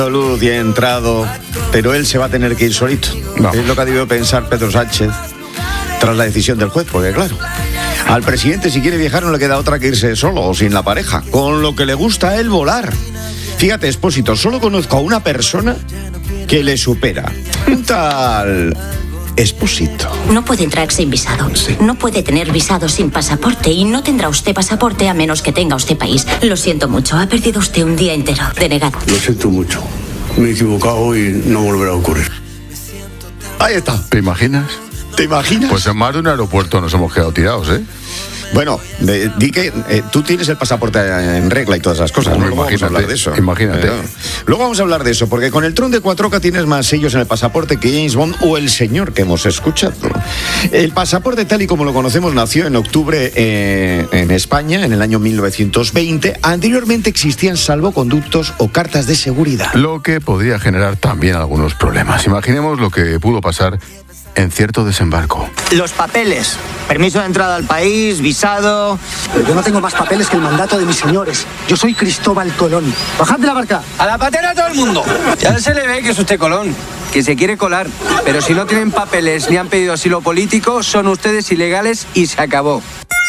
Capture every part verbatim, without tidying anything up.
Luz y ha entrado, pero él se va a tener que ir solito. No. Es lo que ha debido pensar Pedro Sánchez tras la decisión del juez, porque claro, al presidente si quiere viajar no le queda otra que irse solo o sin la pareja, con lo que le gusta a él volar. Fíjate, Expósito, solo conozco a una persona que le supera. Un tal Expósito. No puede entrar sin visado. Sí. No puede tener visado sin pasaporte y no tendrá usted pasaporte a menos que tenga usted país. Lo siento mucho, ha perdido usted un día entero de negado. Lo siento mucho. Me he equivocado y no volverá a ocurrir. Ahí está. ¿Te imaginas? ¿Te imaginas? Pues en más de un aeropuerto nos hemos quedado tirados, ¿eh? Bueno, de, di que eh, tú tienes el pasaporte en regla y todas esas cosas. No, ¿no? Luego vamos a hablar de eso. Imagínate. Eh, luego vamos a hablar de eso, porque con el Tron de Cuatroca tienes más sellos en el pasaporte que James Bond o el señor que hemos escuchado. El pasaporte, tal y como lo conocemos, nació en octubre eh, en España, en el año mil novecientos veinte. Anteriormente existían salvoconductos o cartas de seguridad. Lo que podría generar también algunos problemas. Imaginemos lo que pudo pasar en cierto desembarco. Los papeles, permiso de entrada al país, visado... Pero yo no tengo más papeles que el mandato de mis señores. Yo soy Cristóbal Colón. ¡Bajad de la barca! ¡A la patera todo el mundo! Ya se le ve que es usted Colón, que se quiere colar. Pero si no tienen papeles ni han pedido asilo político, son ustedes ilegales y se acabó.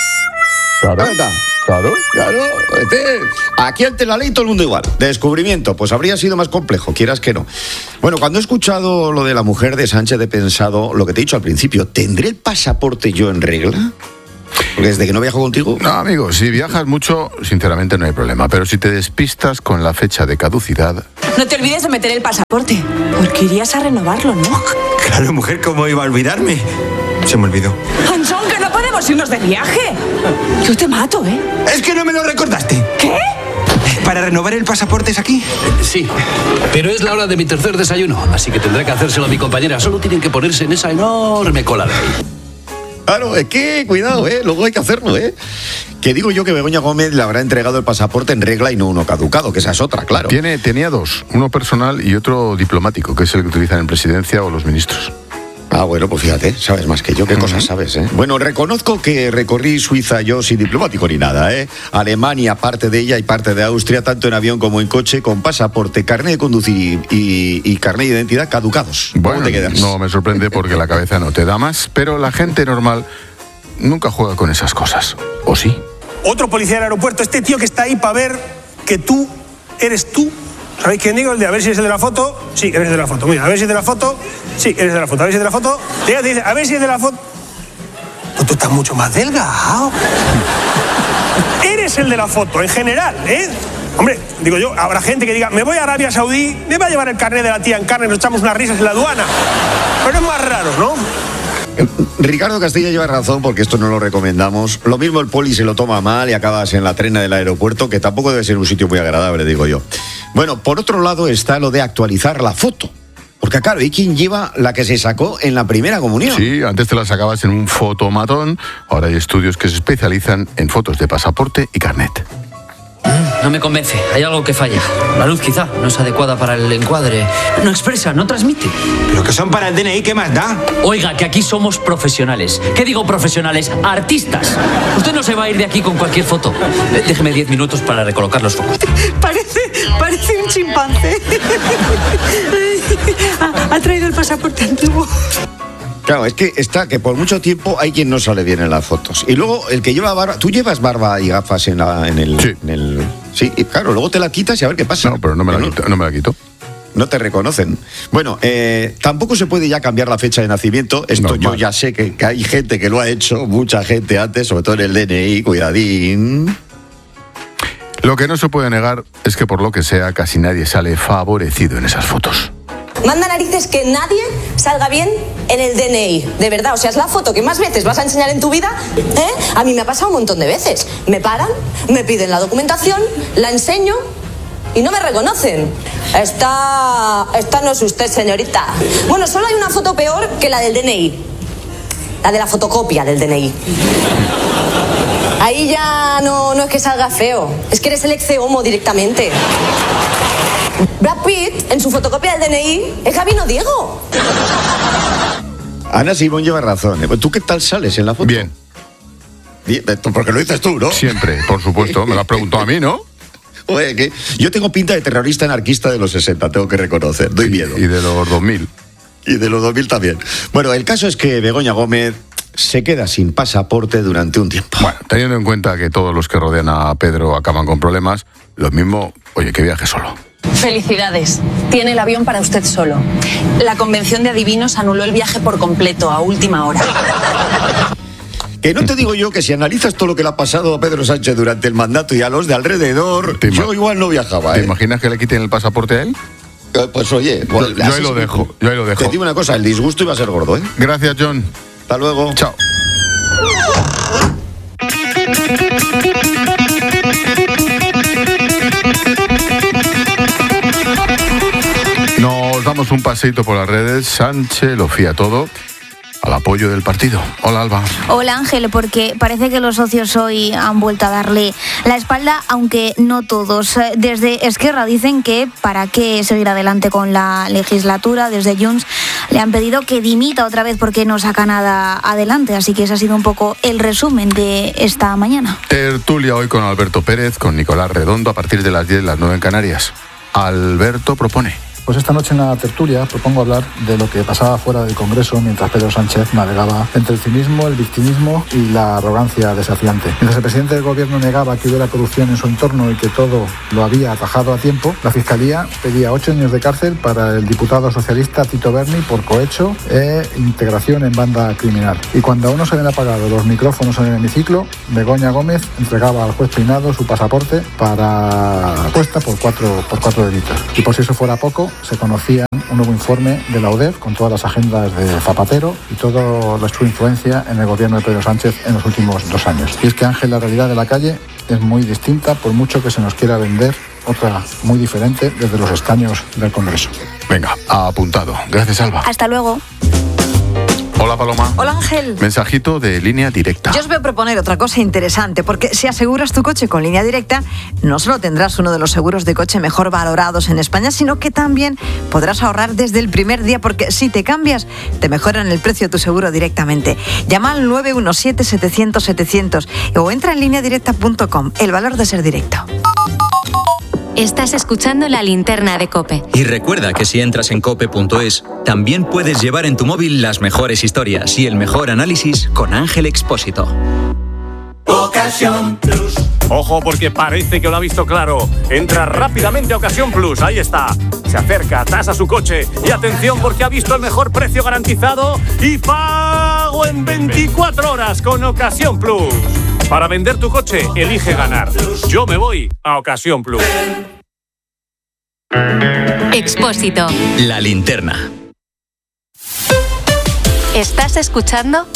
Claro, claro, claro. Este, aquí ante la ley todo el mundo igual. Descubrimiento, pues habría sido más complejo, quieras que no. Bueno, cuando he escuchado lo de la mujer de Sánchez he pensado, lo que te he dicho al principio, ¿tendré el pasaporte yo en regla? Porque desde que no viajo contigo... No, amigo, si viajas mucho, sinceramente no hay problema. Pero si te despistas con la fecha de caducidad... No te olvides de meter el pasaporte, porque irías a renovarlo, ¿no? Claro, mujer, ¿cómo iba a olvidarme? Se me olvidó. ¡Anchón, que no podemos irnos de viaje! Yo te mato, ¿eh? Es que no me lo recordaste. ¿Qué? ¿Para renovar el pasaporte es aquí? Sí, pero es la hora de mi tercer desayuno, así que tendré que hacérselo a mi compañera. Solo tienen que ponerse en esa enorme cola de ahí. Claro, es que, cuidado, ¿eh? Luego hay que hacerlo, ¿eh? Que digo yo que Begoña Gómez le habrá entregado el pasaporte en regla y no uno caducado, que esa es otra, claro. Tiene, tenía dos, uno personal y otro diplomático, que es el que utilizan en presidencia o los ministros. Ah, bueno, pues fíjate, sabes más que yo, qué uh-huh. cosas sabes, ¿eh? Bueno, reconozco que recorrí Suiza yo sin diplomático ni nada, ¿eh? Alemania, parte de ella y parte de Austria, tanto en avión como en coche, con pasaporte, carnet de conducir y, y, y carnet de identidad caducados. Bueno, ¿cómo te quedas? No me sorprende porque la cabeza no te da más, pero la gente normal nunca juega con esas cosas, ¿o sí? Otro policía del aeropuerto, este tío que está ahí para ver que tú eres tú. ¿Sabéis quién digo? El de a ver si es el de la foto. Sí, eres de la foto. Mira, a ver si es de la foto. Sí, eres de la foto. A ver si es de la foto. Te dice, a ver si es de la foto. Pues tú estás mucho más delgado. Eres el de la foto, en general, ¿eh? Hombre, digo yo, habrá gente que diga, me voy a Arabia Saudí, me va a llevar el carnet de la tía en carne, nos echamos unas risas en la aduana. Pero es más raro, ¿no? Ricardo Castilla lleva razón porque esto no lo recomendamos. Lo mismo el poli se lo toma mal y acabas en la trena del aeropuerto, que tampoco debe ser un sitio muy agradable, digo yo. Bueno, por otro lado está lo de actualizar la foto. Porque claro, hay quien lleva la que se sacó en la primera comunión. Sí, antes te la sacabas en un fotomatón, ahora hay estudios que se especializan en fotos de pasaporte y carnet. No me convence, hay algo que falla. La luz quizá no es adecuada para el encuadre. No expresa, no transmite. Pero que son para el D N I, ¿qué más da? Oiga, que aquí somos profesionales. ¿Qué digo profesionales? Artistas. Usted no se va a ir de aquí con cualquier foto. Déjeme diez minutos para recolocar los focos. Parece, parece un chimpancé. ha, ha traído el pasaporte antiguo. Claro, es que está que por mucho tiempo hay quien no sale bien en las fotos. Y luego el que lleva barba, tú llevas barba y gafas en, la, en el... Sí. En el, sí, y claro, luego te la quitas y a ver qué pasa. No, pero no me la, no, quito, no me la quito. No te reconocen. Bueno, eh, tampoco se puede ya cambiar la fecha de nacimiento. Esto Normal. Yo ya sé que, que hay gente que lo ha hecho, mucha gente antes, sobre todo en el D N I, cuidadín. Lo que no se puede negar es que por lo que sea casi nadie sale favorecido en esas fotos. Manda narices que nadie salga bien en el D N I, de verdad. O sea, es la foto que más veces vas a enseñar en tu vida, ¿eh? A mí me ha pasado un montón de veces. Me paran, me piden la documentación, la enseño y no me reconocen. Esta, esta no es usted, señorita. Bueno, solo hay una foto peor que la del D N I. La de la fotocopia del D N I. Ahí ya no, no es que salga feo, es que eres el ex homo directamente. Brad Pitt, en su fotocopia del D N I, es Gabino Diego. Ana Simón lleva razón. ¿Tú qué tal sales en la foto? Bien. Bien, porque lo dices tú, ¿no? Siempre, por supuesto. Me lo has preguntado a mí, ¿no? Oye, que yo tengo pinta de terrorista anarquista de los sesenta, tengo que reconocer, doy miedo. Y, y de los dos mil. Y de los dos mil también. Bueno, el caso es que Begoña Gómez se queda sin pasaporte durante un tiempo. Bueno, teniendo en cuenta que todos los que rodean a Pedro acaban con problemas, lo mismo, oye, que viaje solo. Felicidades. Tiene el avión para usted solo. La convención de adivinos anuló el viaje por completo a última hora. Que no te digo yo que si analizas todo lo que le ha pasado a Pedro Sánchez durante el mandato y a los de alrededor, yo igual no viajaba. ¿Te ¿eh? imaginas que le quiten el pasaporte a él? Pues oye, yo, yo ahí lo dejo, yo ahí lo dejo. Te digo una cosa, el disgusto iba a ser gordo, ¿eh? Gracias, John. Hasta luego. Chao. Nos damos un paseito por las redes. Sánchez lo fía todo al apoyo del partido. Hola, Alba. Hola, Ángel, porque parece que los socios hoy han vuelto a darle la espalda, aunque no todos. Desde Esquerra dicen que para qué seguir adelante con la legislatura. Desde Junts le han pedido que dimita otra vez porque no saca nada adelante. Así que ese ha sido un poco el resumen de esta mañana. Tertulia hoy con Alberto Pérez, con Nicolás Redondo, a partir de las diez, las nueve en Canarias. Alberto propone. Pues esta noche en la tertulia propongo hablar de lo que pasaba fuera del Congreso mientras Pedro Sánchez navegaba entre el cinismo, el victimismo y la arrogancia desafiante. Mientras el presidente del gobierno negaba que hubiera corrupción en su entorno y que todo lo había atajado a tiempo, la Fiscalía pedía ocho años de cárcel para el diputado socialista Tito Berni por cohecho e integración en banda criminal. Y cuando aún no se habían apagado los micrófonos en el hemiciclo, Begoña Gómez entregaba al juez Peinado su pasaporte para puesta por cuatro, por cuatro delitos. Y por si eso fuera poco, se conocía un nuevo informe de la U D E F con todas las agendas de Zapatero y toda su influencia en el gobierno de Pedro Sánchez en los últimos dos años. Y es que, Ángel, la realidad de la calle es muy distinta, por mucho que se nos quiera vender otra muy diferente desde los escaños del Congreso. Venga, apuntado. Gracias, Alba. Hasta luego. Hola, Paloma. Hola, Ángel. Mensajito de Línea Directa. Yo os voy a proponer otra cosa interesante, porque si aseguras tu coche con Línea Directa, no solo tendrás uno de los seguros de coche mejor valorados en España, sino que también podrás ahorrar desde el primer día, porque si te cambias, te mejoran el precio de tu seguro directamente. Llama al nueve uno siete, setecientos, setecientos o entra en línea directa punto com. El valor de ser directo. Estás escuchando La Linterna de COPE. Y recuerda que si entras en cope punto es, también puedes llevar en tu móvil las mejores historias y el mejor análisis con Ángel Expósito. Ocasión Plus. Ojo, porque parece que lo ha visto claro. Entra rápidamente a Ocasión Plus, ahí está. Se acerca, tasa su coche y atención porque ha visto el mejor precio garantizado y pago en veinticuatro horas con Ocasión Plus. Para vender tu coche, elige ganar. Yo me voy a Ocasión Plus. Expósito. La Linterna. Estás escuchando